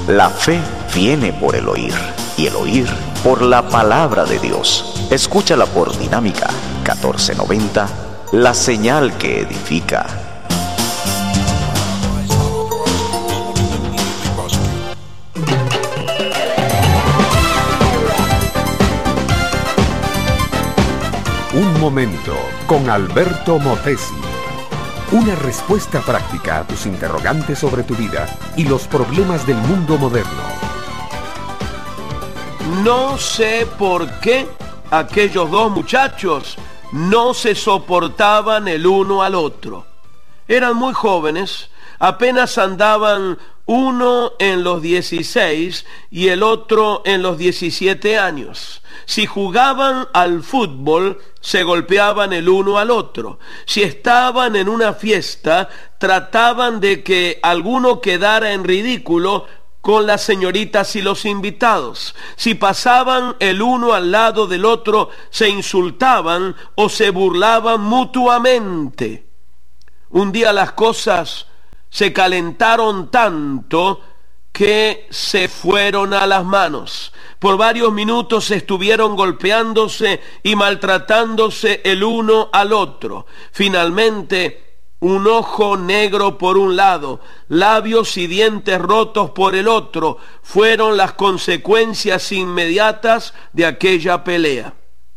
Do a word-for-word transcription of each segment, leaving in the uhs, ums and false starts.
La fe viene por el oír, y el oír por la palabra de Dios. Escúchala por Dinámica catorce noventa, la señal que edifica. Un momento con Alberto Motesi. Una respuesta práctica a tus interrogantes sobre tu vida y los problemas del mundo moderno. No sé por qué aquellos dos muchachos no se soportaban el uno al otro. Eran muy jóvenes, apenas andaban uno en los dieciséis y el otro en los diecisiete años. Si jugaban al fútbol, se golpeaban el uno al otro. Si estaban en una fiesta, trataban de que alguno quedara en ridículo con las señoritas y los invitados. Si pasaban el uno al lado del otro, se insultaban o se burlaban mutuamente. Un día las cosas se calentaron tanto que se fueron a las manos. Por varios minutos estuvieron golpeándose y maltratándose el uno al otro. Finalmente, un ojo negro por un lado, labios y dientes rotos por el otro, fueron las consecuencias inmediatas de aquella pelea.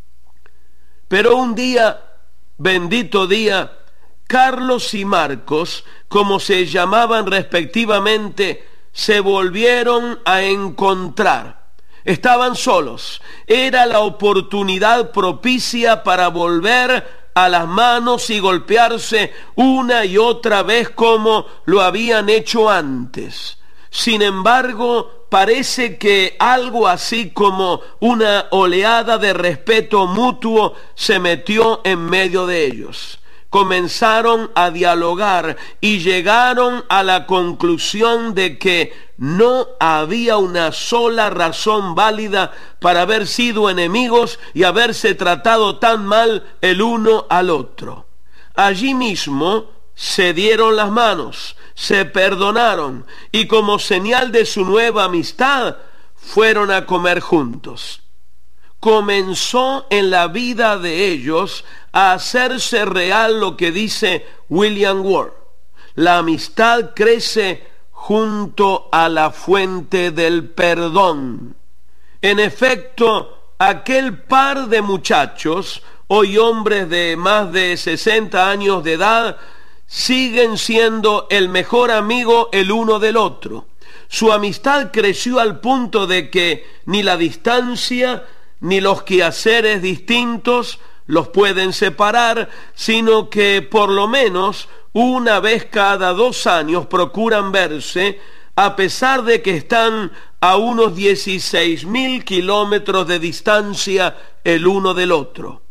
Pero un día, bendito día, Carlos y Marcos, como se llamaban respectivamente, se volvieron a encontrar. Estaban solos. Era la oportunidad propicia para volver a las manos y golpearse una y otra vez como lo habían hecho antes. Sin embargo, parece que algo así como una oleada de respeto mutuo se metió en medio de ellos. Comenzaron a dialogar y llegaron a la conclusión de que no había una sola razón válida para haber sido enemigos y haberse tratado tan mal el uno al otro. Allí mismo se dieron las manos, se perdonaron y como señal de su nueva amistad fueron a comer juntos. Comenzó en la vida de ellos a hacerse real lo que dice William Ward: la amistad crece junto a la fuente del perdón. En efecto, aquel par de muchachos, hoy hombres de más de sesenta años de edad, siguen siendo el mejor amigo el uno del otro. Su amistad creció al punto de que ni la distancia ni los quehaceres distintos los pueden separar, sino que por lo menos una vez cada dos años procuran verse, a pesar de que están a unos dieciséis mil kilómetros de distancia el uno del otro.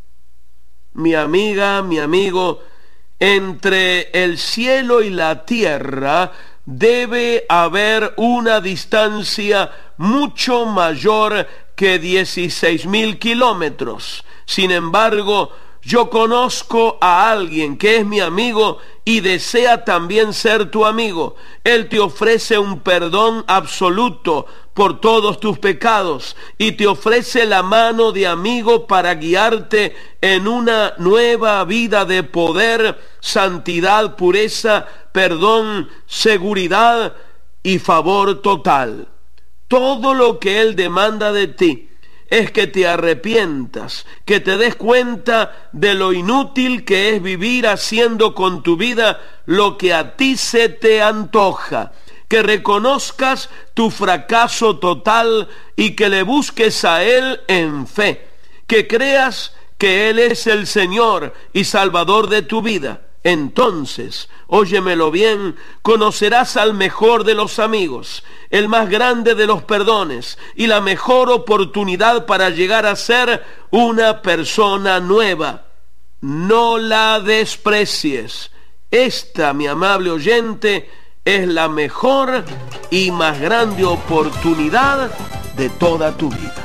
Mi amiga, mi amigo, entre el cielo y la tierra debe haber una distancia mucho mayor que dieciséis mil kilómetros. Sin embargo, yo conozco a alguien que es mi amigo y desea también ser tu amigo. Él te ofrece un perdón absoluto por todos tus pecados y te ofrece la mano de amigo para guiarte en una nueva vida de poder, santidad, pureza, perdón, seguridad y favor total. Todo lo que Él demanda de ti es que te arrepientas, que te des cuenta de lo inútil que es vivir haciendo con tu vida lo que a ti se te antoja, que reconozcas tu fracaso total y que le busques a Él en fe, que creas que Él es el Señor y Salvador de tu vida. Entonces, óyemelo bien, conocerás al mejor de los amigos, el más grande de los perdones y la mejor oportunidad para llegar a ser una persona nueva. No la desprecies. Esta, mi amable oyente, es la mejor y más grande oportunidad de toda tu vida.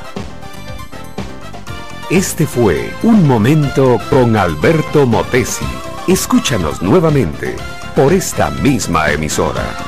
Este fue Un Momento con Alberto Motesi. Escúchanos nuevamente por esta misma emisora.